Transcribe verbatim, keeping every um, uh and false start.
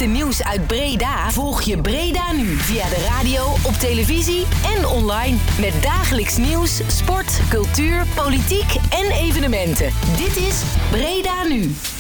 belangrijkste nieuws uit Breda volg je Breda Nu via de radio, op televisie en online. Met dagelijks nieuws, sport, cultuur, politiek en evenementen. Dit is Breda Nu.